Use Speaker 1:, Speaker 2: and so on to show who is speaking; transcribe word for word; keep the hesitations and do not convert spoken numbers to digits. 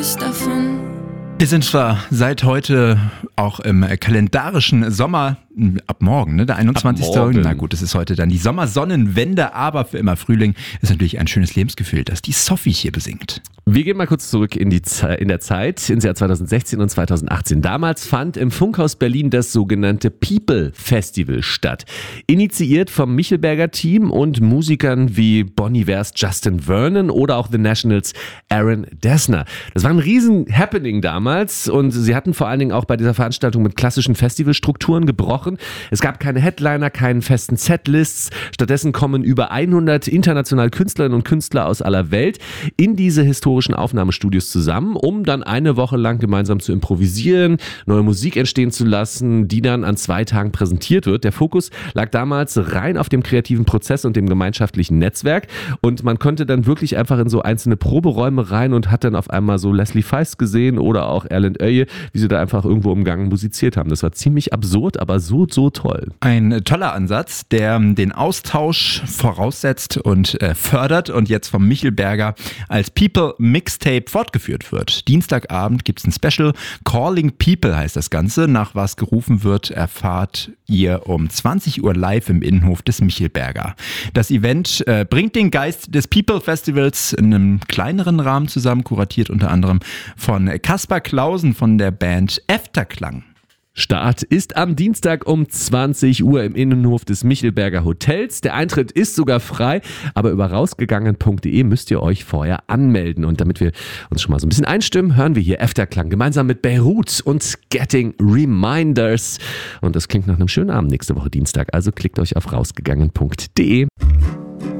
Speaker 1: nicht davon.
Speaker 2: Wir sind zwar seit heute auch im kalendarischen Sommer, ab morgen, ne, der einundzwanzigste Na gut, es ist heute dann die Sommersonnenwende, aber für immer Frühling ist natürlich ein schönes Lebensgefühl, das die Sophie hier besingt.
Speaker 3: Wir gehen mal kurz zurück in die Ze- in der Zeit, ins Jahr zweitausendsechzehn und zweitausendachtzehn. Damals fand im Funkhaus Berlin das sogenannte People Festival statt. Initiiert vom Michelberger Team und Musikern wie Bon Ivers Justin Vernon oder auch The Nationals Aaron Dessner. Das war ein riesen Happening damals und sie hatten vor allen Dingen auch bei dieser Veranstaltung mit klassischen Festivalstrukturen gebrochen. Es gab keine Headliner, keinen festen Setlists. Stattdessen kommen über hundert internationale Künstlerinnen und Künstler aus aller Welt in diese historischen Aufnahmestudios zusammen, um dann eine Woche lang gemeinsam zu improvisieren, neue Musik entstehen zu lassen, die dann an zwei Tagen präsentiert wird. Der Fokus lag damals rein auf dem kreativen Prozess und dem gemeinschaftlichen Netzwerk und man konnte dann wirklich einfach in so einzelne Proberäume rein und hat dann auf einmal so Leslie Feist gesehen oder auch Erland Öye, wie sie da einfach irgendwo im Gang musiziert haben. Das war ziemlich absurd, aber so, so toll.
Speaker 2: Ein toller Ansatz, der den Austausch voraussetzt und äh, fördert und jetzt vom Michelberger als People Mixtape fortgeführt wird. Dienstagabend gibt es ein Special. Calling People heißt das Ganze. Nach was gerufen wird, erfahrt ihr um zwanzig Uhr live im Innenhof des Michelberger. Das Event äh, bringt den Geist des People Festivals in einem kleineren Rahmen zusammen, kuratiert unter anderem von Kaspar Clausen von der Band Efterklang.
Speaker 3: Start ist am Dienstag um zwanzig Uhr im Innenhof des Michelberger Hotels. Der Eintritt ist sogar frei, aber über rausgegangen punkt de müsst ihr euch vorher anmelden. Und damit wir uns schon mal so ein bisschen einstimmen, hören wir hier Efterklang gemeinsam mit Beirut und Getting Reminders. Und das klingt nach einem schönen Abend nächste Woche Dienstag. Also klickt euch auf rausgegangen punkt de.